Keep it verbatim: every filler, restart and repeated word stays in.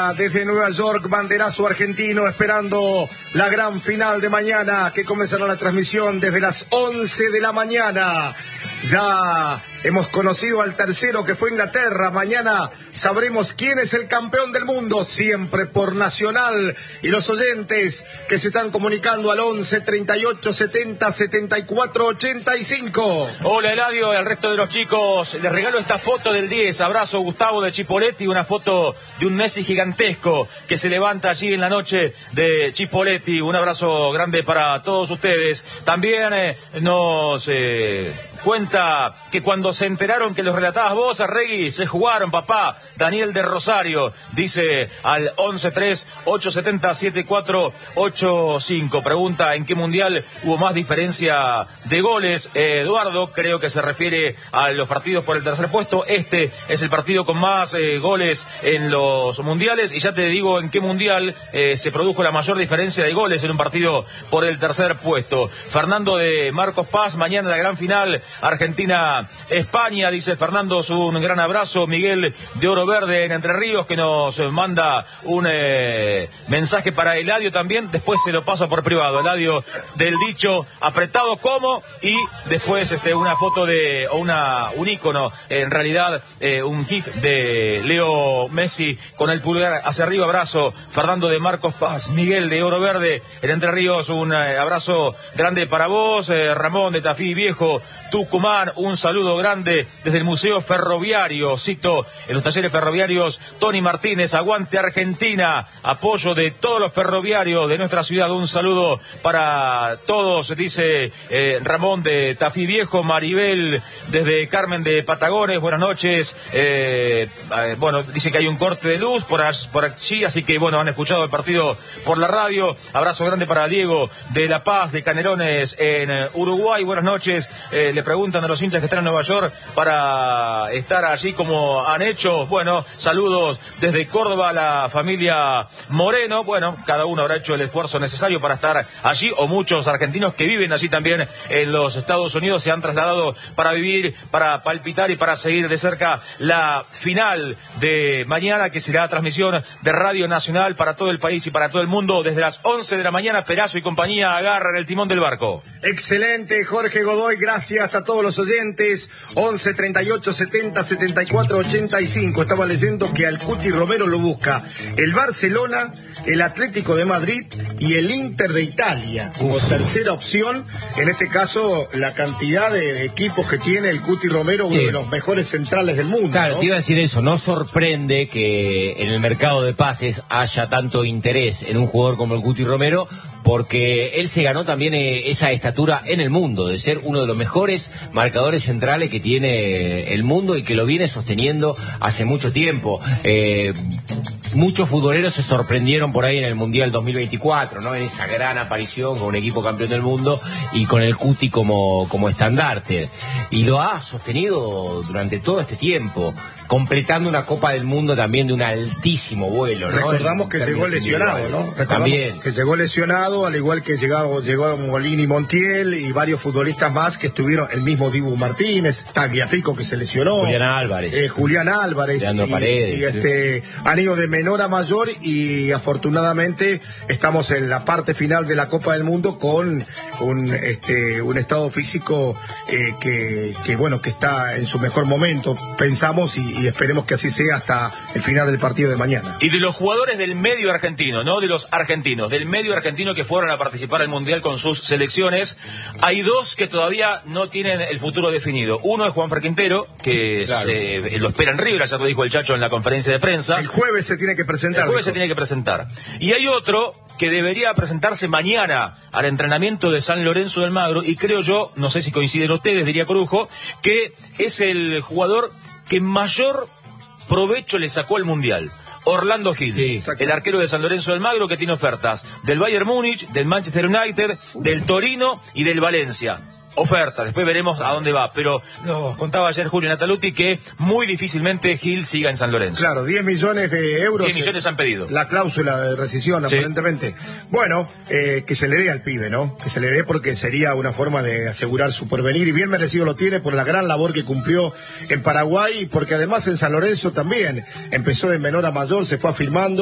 España, desde Nueva York, banderazo argentino, esperando la gran final de mañana, que comenzará la transmisión desde las once de la mañana. Ya hemos conocido al tercero, que fue Inglaterra. Mañana sabremos quién es el campeón del mundo, siempre por Nacional. Y los oyentes que se están comunicando al once, treinta y ocho, setenta, setenta y cuatro, ochenta y cinco. Hola Eladio y al resto de los chicos, les regalo esta foto del diez. Abrazo, Gustavo de Chipolletti, una foto de un Messi gigantesco que se levanta allí en la noche de Chipolletti. Un abrazo grande para todos ustedes. También eh, nos eh, cuenta que cuando se enteraron que los relatabas vos, Arregui, se jugaron, papá. Daniel de Rosario dice al once tres, ocho setenta, setenta y cuatro ochenta y cinco. Pregunta en qué mundial hubo más diferencia de goles. Eh, Eduardo, creo que se refiere a los partidos por el tercer puesto. Este es el partido con más eh, goles en los mundiales. Y ya te digo en qué mundial eh, se produjo la mayor diferencia de goles en un partido por el tercer puesto. Fernando de Marcos Paz, mañana la gran final Argentina-España, dice Fernando, un gran abrazo. Miguel de Oro Verde en Entre Ríos, que nos manda un eh, mensaje para Eladio también. Después se lo paso por privado, Eladio, del dicho apretado como, y después este, una foto de, o una, un ícono, en realidad eh, un gif de Leo Messi con el pulgar hacia arriba. Abrazo, Fernando de Marcos Paz. Miguel de Oro Verde en Entre Ríos, un eh, abrazo grande para vos. eh, Ramón de Tafí Viejo, Tucumán, un saludo grande desde el Museo Ferroviario. Cito en los talleres ferroviarios, Tony Martínez, aguante Argentina, apoyo de todos los ferroviarios de nuestra ciudad. Un saludo para todos, dice eh, Ramón de Tafí Viejo. Maribel desde Carmen de Patagones, buenas noches. Eh, eh, bueno, dice que hay un corte de luz por, por allí, así que bueno, han escuchado el partido por la radio. Abrazo grande para Diego de La Paz, de Canelones en eh, Uruguay, buenas noches. Eh, le preguntan a los hinchas que están en Nueva York para estar allí como han hecho. Bueno, saludos desde Córdoba a la familia Moreno. Bueno, cada uno habrá hecho el esfuerzo necesario para estar allí, o muchos argentinos que viven allí también en los Estados Unidos se han trasladado para vivir, para palpitar y para seguir de cerca la final de mañana, que será transmisión de Radio Nacional para todo el país y para todo el mundo desde las once de la mañana. Perazo y compañía agarran el timón del barco. Excelente, Jorge Godoy, gracias a todos los oyentes. Once, treinta y ocho, setenta, setenta y cuatro, ochenta y cinco. Estaba leyendo que al Cuti Romero lo busca el Barcelona, el Atlético de Madrid y el Inter de Italia como tercera opción. En este caso, la cantidad de equipos que tiene el Cuti Romero, sí, uno de los mejores centrales del mundo. Claro, ¿no? Te iba a decir eso. No sorprende que en el mercado de pases haya tanto interés en un jugador como el Cuti Romero, porque él se ganó también esa estatura en el mundo, de ser uno de los mejores marcadores centrales que tiene el mundo y que lo viene sosteniendo hace mucho tiempo. Eh, muchos futboleros se sorprendieron por ahí en el Mundial dos mil veinticuatro, ¿no? En esa gran aparición con un equipo campeón del mundo y con el Cuti como, como estandarte. Y lo ha sostenido durante todo este tiempo, completando una Copa del Mundo también de un altísimo vuelo, ¿no? Recordamos que llegó lesionado, ¿no? Recordamos también. que llegó lesionado, al igual que llegó, llegó Molini Montiel y varios futbolistas más que estuvieron, el mismo Dibu Martínez, Tagliafico, que se lesionó, Julián Álvarez, eh, Julián Álvarez, Leandro y, Paredes, y este, sí. han ido de menor a mayor, y afortunadamente estamos en la parte final de la Copa del Mundo con un, este, un estado físico eh, que, que, bueno, que está en su mejor momento, pensamos, y, y esperemos que así sea hasta el final del partido de mañana. Y de los jugadores del medio argentino, no de los argentinos, del medio argentino que fueron a participar al Mundial con sus selecciones, hay dos que todavía no tienen el futuro definido. Uno es Juanfer Quintero, que claro. se, lo espera en River, ayer lo dijo el Chacho en la conferencia de prensa. El jueves se tiene que presentar. El jueves dijo. se tiene que presentar. Y hay otro que debería presentarse mañana al entrenamiento de San Lorenzo de Almagro, y creo yo, no sé si coinciden ustedes, diría Corujo, que es el jugador que mayor provecho le sacó al Mundial. Orlando Gil, sí, el arquero de San Lorenzo de Almagro, que tiene ofertas del Bayern Múnich, del Manchester United, del Torino y del Valencia. Oferta, después veremos a dónde va, pero nos contaba ayer Julio Nataluti que muy difícilmente Gil siga en San Lorenzo. Claro, diez millones de euros. diez millones han pedido. La cláusula de rescisión, sí, aparentemente. Bueno, eh, que se le dé al pibe, ¿no? Que se le dé, porque sería una forma de asegurar su porvenir, y bien merecido lo tiene por la gran labor que cumplió en Paraguay, y porque además en San Lorenzo también empezó de menor a mayor, se fue afirmando.